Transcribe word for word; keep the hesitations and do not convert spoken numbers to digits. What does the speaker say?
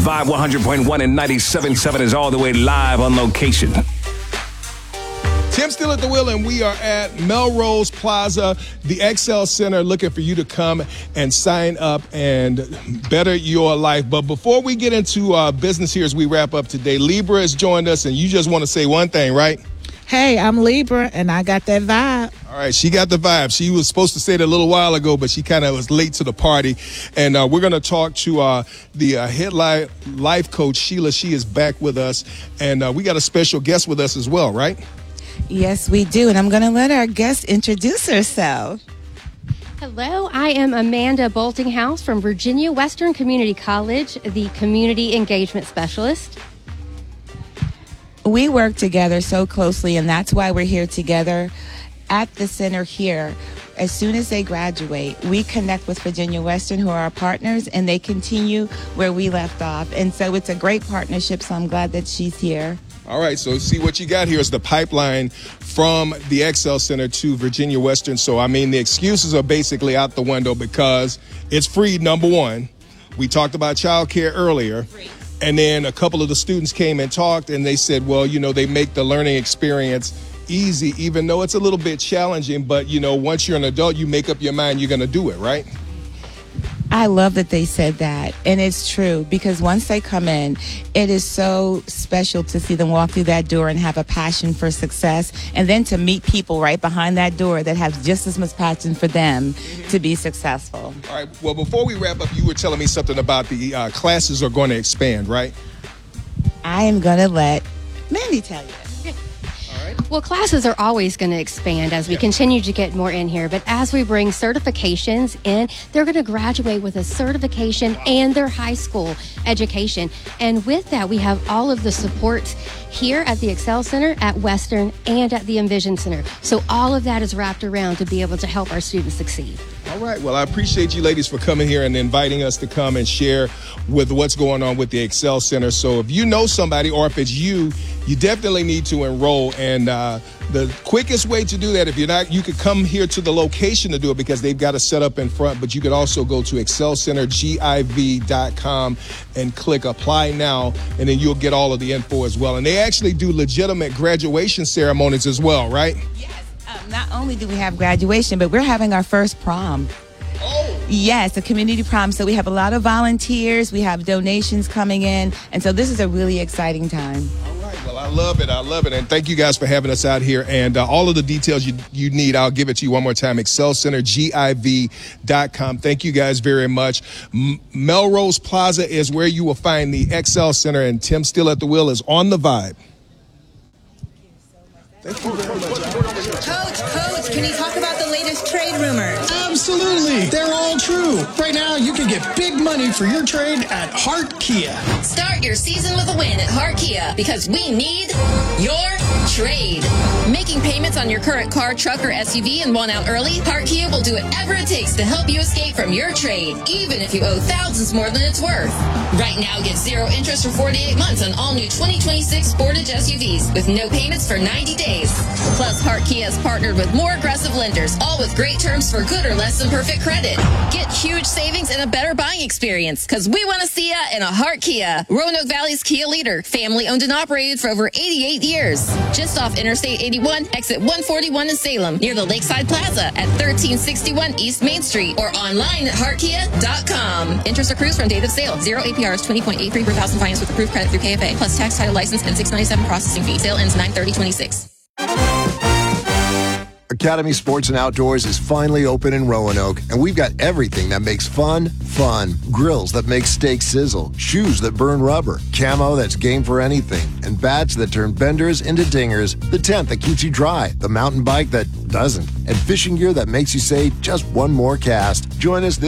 Vibe one hundred point one and ninety-seven point seven is all the way live on location. Tim still at the wheel, and we are at Melrose Plaza, the Excel Center, looking for you to come and sign up and better your life. But before we get into uh, business here as we wrap up today, Libra has joined us, and you just want to say one thing, right? Hey, I'm Libra, and I got that vibe. All right, she got the vibe. She was supposed to say it a little while ago, but she kind of was late to the party. And uh, we're going to talk to uh, the uh, head life, life coach, Sheila. She is back with us, and uh, we got a special guest with us as well, right? Yes, we do, and I'm going to let our guest introduce herself. Hello, I am Amanda Boltinghouse from Virginia Western Community College, the Community Engagement Specialist. We work together so closely, and that's why we're here together at the center here. As soon as they graduate, we connect with Virginia Western, who are our partners, and they continue where we left off. And so it's a great partnership, so I'm glad that she's here. All right, so see what you got here is the pipeline from the Excel Center to Virginia Western. So, I mean, the excuses are basically out the window because it's free, number one. We talked about childcare earlier. Free. And then a couple of the students came and talked, and they said, well, you know, they make the learning experience easy, even though it's a little bit challenging. But, you know, once you're an adult, you make up your mind you're going to do it, right? I love that they said that, and it's true, because once they come in, it is so special to see them walk through that door and have a passion for success, and then to meet people right behind that door that have just as much passion for them to be successful. All right, well, before we wrap up, you were telling me something about the uh, classes are going to expand, right? I am going to let Mandy tell you. Well, classes are always going to expand as we yeah. continue to get more in here. But as we bring certifications in, they're going to graduate with a certification and their high school education. And with that, we have all of the supports here at the Excel Center, at Western, and at the Envision Center. So all of that is wrapped around to be able to help our students succeed. All right. Well, I appreciate you ladies for coming here and inviting us to come and share with what's going on with the Excel Center. So if you know somebody, or if it's you, you definitely need to enroll. And uh, the quickest way to do that, if you're not, you could come here to the location to do it because they've got it set up in front. But you could also go to excel center giv dot com and click apply now, and then you'll get all of the info as well. And they actually do legitimate graduation ceremonies as well, right? Yes. Um, not only do we have graduation, but we're having our first prom. Oh. Yes, a community prom. So we have a lot of volunteers. We have donations coming in. And so this is a really exciting time. All right. Well, I love it. I love it. And thank you guys for having us out here. And uh, all of the details you, you need, I'll give it to you one more time. excel center giv dot com. Thank you guys very much. M- Melrose Plaza is where you will find the Excel Center. And Tim Still at the Wheel is on the Vibe. Thank you very much. Coach, Coach, can you talk about the latest trade rumors? Absolutely. They're all true. Right now, you can get big money for your trade at Hart Kia. Start your season with a win at Hart Kia because we need your trade. Making payments on your current car, truck, or S U V and want out early? Hart Kia will do whatever it takes to help you escape from your trade, even if you owe thousands more than it's worth. Right now, get zero interest for forty-eight months on all new twenty twenty-six Sportage S U Vs with no payments for ninety days. Plus, Hart Kia has partnered with more aggressive lenders, all with great terms for good or less than perfect credit. Get huge savings and a better buying experience, because we want to see ya in a Hart Kia. Roanoke Valley's Kia leader, family owned and operated for over eighty-eight years. Just off Interstate eighty-one, exit one forty-one in Salem, near the Lakeside Plaza at thirteen sixty-one East Main Street, or online at hart kia dot com. Interest accrues from date of sale. Zero A P R is twenty point eight three per thousand finance with approved credit through K F A, plus tax, title, license, and six ninety-seven processing fee. Sale ends nine thirty twenty-six. Academy Sports and Outdoors is finally open in Roanoke, and we've got everything that makes fun, fun. Grills that make steak sizzle, shoes that burn rubber, camo that's game for anything, and bats that turn benders into dingers, the tent that keeps you dry, the mountain bike that doesn't, and fishing gear that makes you say just one more cast. Join us this